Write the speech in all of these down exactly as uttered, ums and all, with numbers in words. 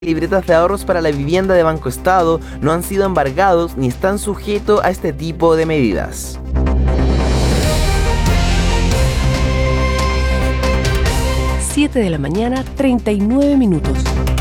libretas de ahorros para la vivienda de Banco Estado no han sido embargados ni están sujetos a este tipo de medidas. siete de la mañana, treinta y nueve minutos.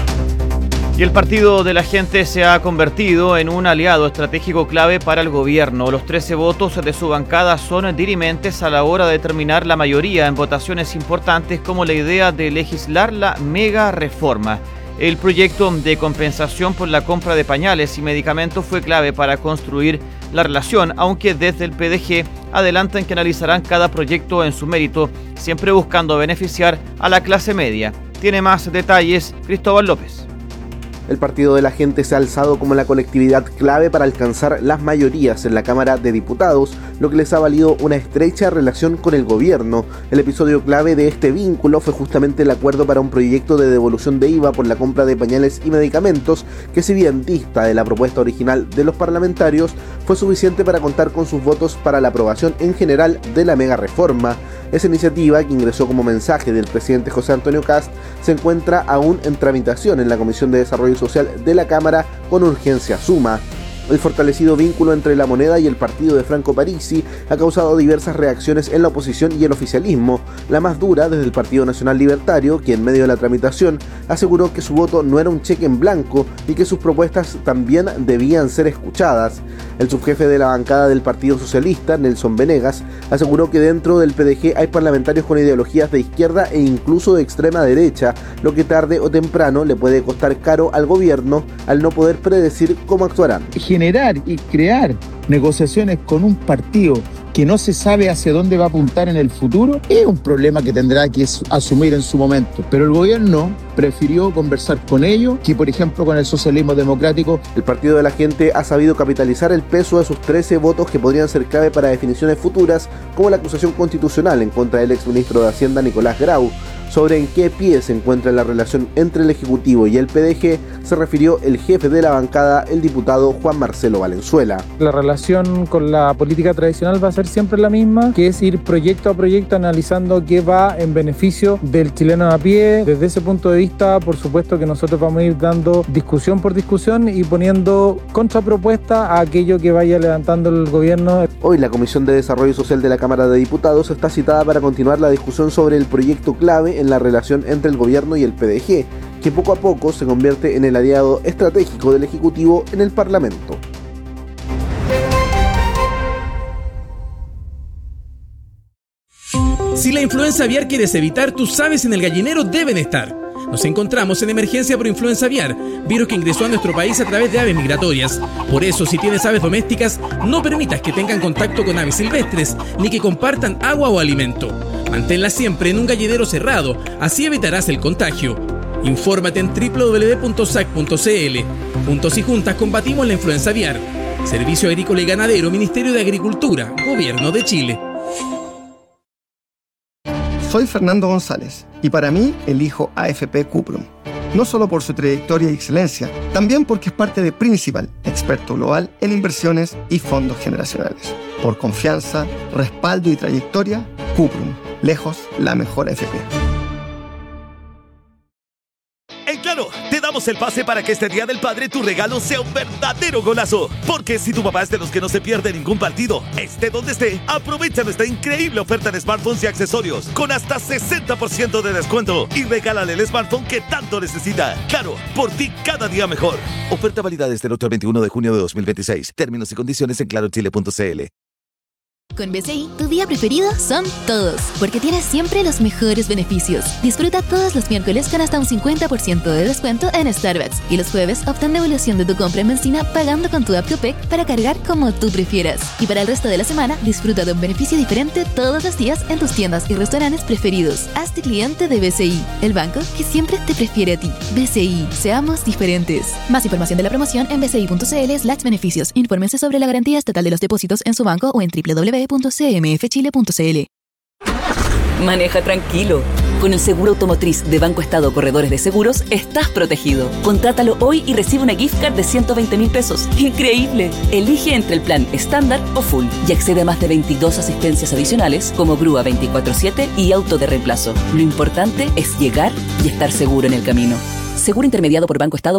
Y el Partido de la Gente se ha convertido en un aliado estratégico clave para el gobierno. Los trece votos de su bancada son dirimentes a la hora de determinar la mayoría en votaciones importantes como la idea de legislar la mega reforma. El proyecto de compensación por la compra de pañales y medicamentos fue clave para construir la relación, aunque desde el P D G adelantan que analizarán cada proyecto en su mérito, siempre buscando beneficiar a la clase media. Tiene más detalles Cristóbal López. El Partido de la Gente se ha alzado como la colectividad clave para alcanzar las mayorías en la Cámara de Diputados, lo que les ha valido una estrecha relación con el gobierno. El episodio clave de este vínculo fue justamente el acuerdo para un proyecto de devolución de I V A por la compra de pañales y medicamentos, que si bien dista de la propuesta original de los parlamentarios, fue suficiente para contar con sus votos para la aprobación en general de la mega reforma. Esa iniciativa, que ingresó como mensaje del presidente José Antonio Kast, se encuentra aún en tramitación en la Comisión de Desarrollo Social de la Cámara con urgencia suma. El fortalecido vínculo entre La Moneda y el partido de Franco Parisi ha causado diversas reacciones en la oposición y el oficialismo, la más dura desde el Partido Nacional Libertario, que en medio de la tramitación aseguró que su voto no era un cheque en blanco y que sus propuestas también debían ser escuchadas. El subjefe de la bancada del Partido Socialista, Nelson Venegas, aseguró que dentro del P D G hay parlamentarios con ideologías de izquierda e incluso de extrema derecha, lo que tarde o temprano le puede costar caro al gobierno al no poder predecir cómo actuarán. Generar y crear negociaciones con un partido que no se sabe hacia dónde va a apuntar en el futuro es un problema que tendrá que asumir en su momento. Pero el gobierno prefirió conversar con ellos que, por ejemplo, con el socialismo democrático. El Partido de la Gente ha sabido capitalizar el peso de sus trece votos que podrían ser clave para definiciones futuras, como la acusación constitucional en contra del exministro de Hacienda Nicolás Grau. Sobre en qué pie se encuentra la relación entre el Ejecutivo y el P D G, se refirió el jefe de la bancada, el diputado Juan Marcelo Valenzuela. La relación con la política tradicional va a ser siempre la misma, que es ir proyecto a proyecto analizando qué va en beneficio del chileno a pie. Desde ese punto de vista, por supuesto que nosotros vamos a ir dando discusión por discusión y poniendo contrapropuesta a aquello que vaya levantando el gobierno. Hoy la Comisión de Desarrollo Social de la Cámara de Diputados está citada para continuar la discusión sobre el proyecto clave en la relación entre el gobierno y el P D G, que poco a poco se convierte en el aliado estratégico del Ejecutivo en el Parlamento. Si la influenza aviar quieres evitar, tus aves en el gallinero deben estar. Nos encontramos en emergencia por influenza aviar, virus que ingresó a nuestro país a través de aves migratorias. Por eso, si tienes aves domésticas, no permitas que tengan contacto con aves silvestres, ni que compartan agua o alimento. Manténlas siempre en un gallinero cerrado, así evitarás el contagio. Infórmate en doble u doble u doble u punto s a c punto c l. Juntos y juntas combatimos la influenza aviar. Servicio Agrícola y Ganadero, Ministerio de Agricultura, Gobierno de Chile. Soy Fernando González y para mí elijo A F P Cuprum. No solo por su trayectoria y excelencia, también porque es parte de Principal, experto global en inversiones y fondos generacionales. Por confianza, respaldo y trayectoria, Cuprum, lejos la mejor A F P. En Claro, te damos el pase para que este Día del Padre tu regalo sea un verdadero golazo. Porque si tu papá es de los que no se pierde ningún partido, esté donde esté, aprovecha nuestra increíble oferta de smartphones y accesorios con hasta sesenta por ciento de descuento y regálale el smartphone que tanto necesita. Claro, por ti cada día mejor. Oferta válida desde el ocho al veintiuno de junio de dos mil veintiséis. Términos y condiciones en claro chile punto c l. Con B C I, tu día preferido son todos, porque tienes siempre los mejores beneficios. Disfruta todos los miércoles con hasta un cincuenta por ciento de descuento en Starbucks y los jueves obtén devolución de tu compra en benzina pagando con tu app Copec para cargar como tú prefieras. Y para el resto de la semana, disfruta de un beneficio diferente todos los días en tus tiendas y restaurantes preferidos. Hazte cliente de B C I, el banco que siempre te prefiere a ti. B C I, seamos diferentes. Más información de la promoción en bci punto c l slash beneficios. Infórmense sobre la garantía estatal de los depósitos en su banco o en doble u doble u doble u punto c m f chile punto c l. Maneja tranquilo. Con el seguro automotriz de Banco Estado Corredores de Seguros, estás protegido. Contrátalo hoy y recibe una gift card de ciento veinte mil pesos. ¡Increíble! Elige entre el plan estándar o full y accede a más de veintidós asistencias adicionales como grúa veinticuatro siete y auto de reemplazo. Lo importante es llegar y estar seguro en el camino. Seguro intermediado por Banco Estado